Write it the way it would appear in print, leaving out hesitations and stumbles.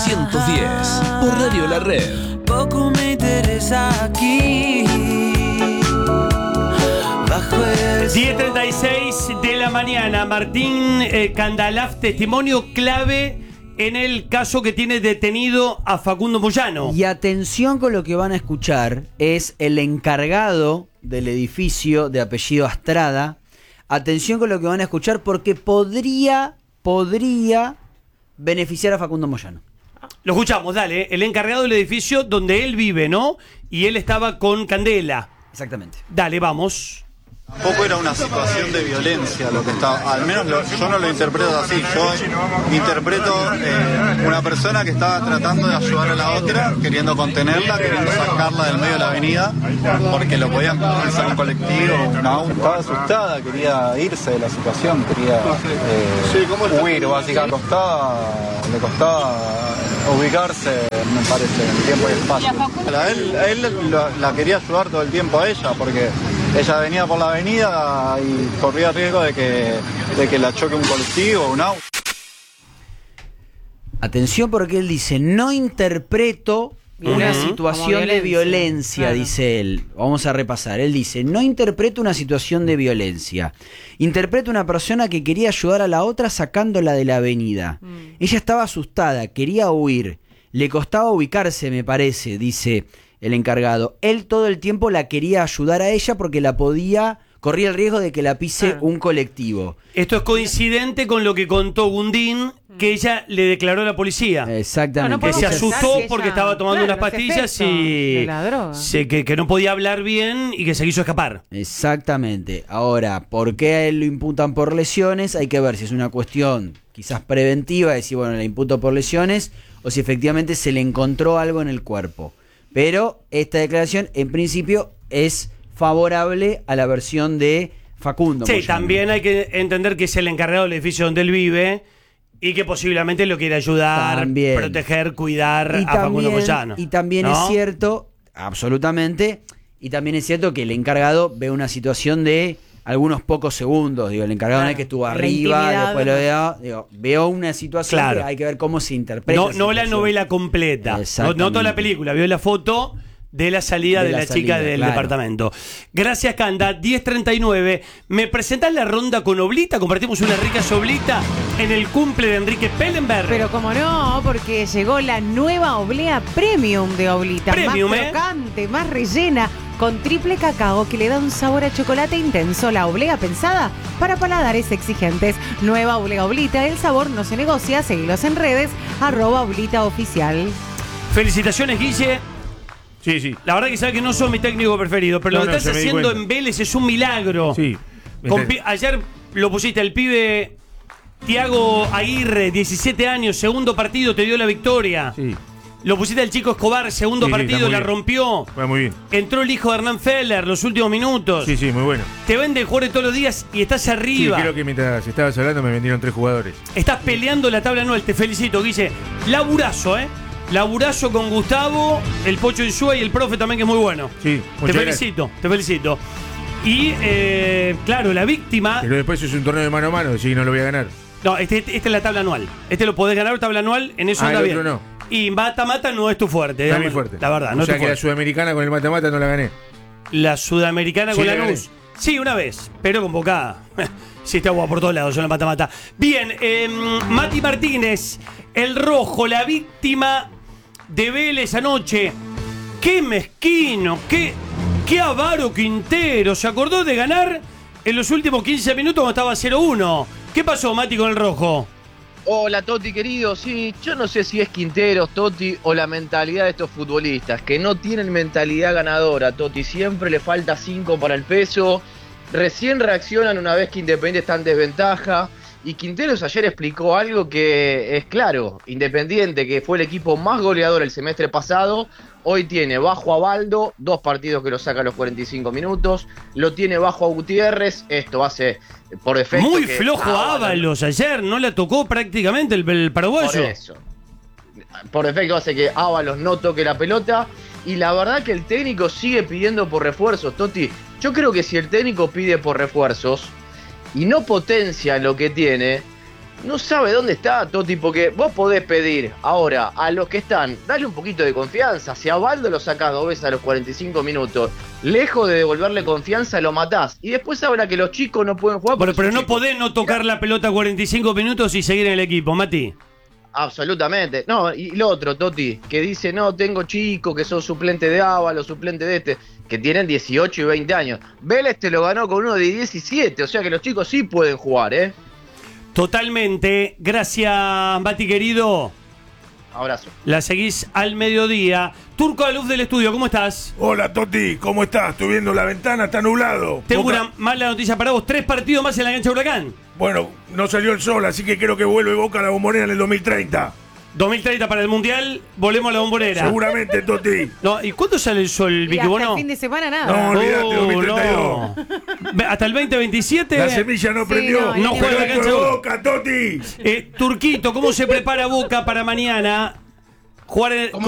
910 por Radio La Red. Poco me interesa aquí. Bajo el 10:36 de la mañana. Martín Candalaf, testimonio clave en el caso que tiene detenido a Facundo Moyano. Y atención con lo que van a escuchar, es el encargado del edificio de apellido Astrada. Atención con lo que van a escuchar porque podría beneficiar a Facundo Moyano. Lo escuchamos, dale. El encargado del edificio donde él vive, ¿no? Y él estaba con Candela. Exactamente. Dale, vamos. Tampoco era una situación de violencia lo que estaba, al menos yo no lo interpreto así, yo interpreto una persona que estaba tratando de ayudar a la otra, queriendo contenerla, queriendo sacarla del medio de la avenida, porque lo podían pensar un colectivo, un auto. Estaba asustada, quería irse de la situación, quería huir básicamente. Le costaba ubicarse, me parece, en tiempo y espacio. Él la quería ayudar todo el tiempo a ella, porque ella venía por la avenida y corría riesgo de que la choque un colectivo o un auto. Atención porque él dice, no interpreto una situación de violencia, claro. Dice él. Vamos a repasar. Él dice, no interpreto una situación de violencia. Interpreto una persona que quería ayudar a la otra sacándola de la avenida. Ella estaba asustada, quería huir. Le costaba ubicarse, me parece, dice el encargado. Él todo el tiempo la quería ayudar a ella porque corría el riesgo de que la pise un colectivo. Esto es coincidente con lo que contó Gundín, que ella le declaró a la policía. Exactamente. Que se asustó porque estaba tomando unas pastillas y que no podía hablar bien y que se quiso escapar. Exactamente. Ahora, ¿por qué a él lo imputan por lesiones? Hay que ver si es una cuestión quizás preventiva, decir, bueno, le imputo por lesiones, o si efectivamente se le encontró algo en el cuerpo. Pero esta declaración, en principio, es favorable a la versión de Facundo. Sí, Moyano. También hay que entender que es el encargado del edificio donde él vive y que posiblemente lo quiere ayudar, proteger, cuidar a Facundo Moyano. Y también es cierto, absolutamente, y también es cierto que el encargado ve una situación de algunos pocos segundos. Digo, el encargado no es que estuvo arriba, después lo veo una situación que hay que ver cómo se interpreta. No la novela completa, no toda la película, vio la foto de la salida de la chica del departamento. Gracias, Canda. 10:39. ¿Me presentás la ronda con Oblita? Compartimos una rica soblita en el cumple de Enrique Pellenberg. Pero como no, porque llegó la nueva oblea premium de Oblita. Premium, más crocante, más rellena, con triple cacao que le da un sabor a chocolate intenso. La oblea pensada para paladares exigentes. Nueva oblea Oblita, el sabor no se negocia. Seguilos en redes, @oblitaoficial. Felicitaciones, Guille. Sí. La verdad que sabes que no sos mi técnico preferido, pero lo que estás haciendo en Vélez es un milagro. Sí. Ayer lo pusiste al pibe Tiago Aguirre, 17 años, segundo partido, te dio la victoria. Sí. Lo pusiste al Chico Escobar, segundo partido, la rompió. Fue muy bien. Entró el hijo de Hernán Feller, los últimos minutos. Sí, muy bueno. Te venden jugadores todos los días y estás arriba. Sí, creo que mientras estabas hablando me vendieron 3 jugadores. Estás peleando la tabla anual, te felicito, Guille. Laburazo, Laburazo con Gustavo, el Pocho Insúa y el profe también, que es muy bueno. Sí, te felicito. Y, claro, la víctima... Pero después es un torneo de mano a mano, así que no lo voy a ganar. No, este es la tabla anual. Este lo podés ganar, tabla anual, en eso anda bien. Otro no. Y mata-mata no es tu fuerte. No es mi fuerte. La verdad, o sea que la sudamericana con el mata-mata no la gané. La sudamericana con Lanús. Sí, una vez, pero convocada. Sí, está guapo por todos lados, son la mata-mata. Bien, Mati Martínez, el rojo, la víctima de Vélez anoche. Qué mezquino, qué avaro Quintero. Se acordó de ganar en los últimos 15 minutos cuando estaba 0-1. ¿Qué pasó, Mati, con el rojo? Hola, Toti, querido. Sí, yo no sé si es Quinteros, Toti, o la mentalidad de estos futbolistas, que no tienen mentalidad ganadora, Toti. Siempre le falta 5 para el peso. Recién reaccionan una vez que Independiente está en desventaja. Y Quinteros ayer explicó algo que es claro. Independiente, que fue el equipo más goleador el semestre pasado, hoy tiene bajo a Baldo, 2 partidos que lo saca a los 45 minutos. Lo tiene bajo a Gutiérrez. Esto hace por defecto. Muy flojo Ábalos ayer, no la tocó prácticamente el paraguayo. Por eso. Por defecto hace que Ábalos no toque la pelota. Y la verdad que el técnico sigue pidiendo por refuerzos, Toti. Yo creo que si el técnico pide por refuerzos y no potencia lo que tiene, no sabe dónde está Totti, porque vos podés pedir ahora a los que están, dale un poquito de confianza. Si a Baldo lo sacás 2 veces a los 45 minutos, lejos de devolverle confianza, lo matás. Y después habla que los chicos no pueden jugar. Bueno, pero no chicos. podés no tocar la pelota 45 minutos y seguir en el equipo, Mati. Absolutamente. No, y lo otro, Totti, que dice, no, tengo chicos que son suplentes de Ábalo, suplentes de este, que tienen 18 y 20 años. Vélez te lo ganó con uno de 17, o sea que los chicos sí pueden jugar, ¿eh? Totalmente. Gracias, Mati querido. Abrazo. La seguís al mediodía. Turco a luz del estudio, ¿cómo estás? Hola Toti, ¿cómo estás? Estoy viendo la ventana, está nublado. Tengo una mala noticia para vos. 3 partidos más en la cancha Huracán. Bueno, no salió el sol, así que creo que vuelve Boca a la Bombonera en el 2030. 2030 para el Mundial, volvemos a la Bombonera. Seguramente, Toti. No, ¿y cuándo sale el sol, Y Vicky? hasta ¿Vos el no? fin de semana nada. No, olvídate, Oh, 2032. no. Hasta el 2027. La semilla no Sí, prendió. no, juega la Pero cancha de Boca. Boca, Toti. Turquito, ¿cómo se prepara Boca para mañana? Jugar en,